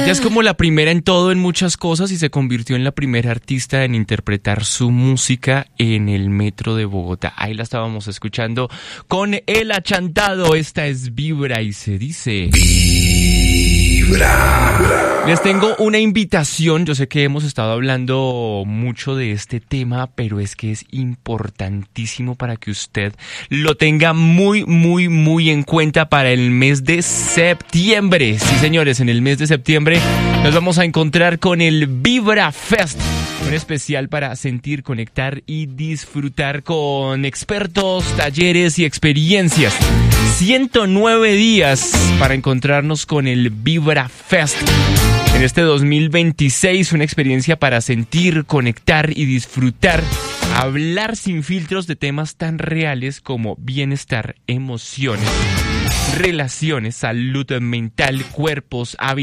Ella es como la primera en todo, en muchas cosas, y se convirtió en la primera artista en interpretar su música en el metro de Bogotá. Ahí la estábamos escuchando con El Achantado. Esta es Vibra y se dice... Vibra. Les tengo una invitación. Yo sé que hemos estado hablando mucho de este tema, pero es que es importantísimo para que usted lo tenga muy, muy, muy en cuenta para el mes de septiembre. Sí, señores, en el mes de septiembre nos vamos a encontrar con el Vibra Fest, un especial para sentir, conectar y disfrutar con expertos, talleres y experiencias. 109 días para encontrarnos con el Vibra Fest. En este 2026, una experiencia para sentir, conectar y disfrutar, hablar sin filtros de temas tan reales como bienestar, emociones, relaciones, salud mental, cuerpos, hábitos.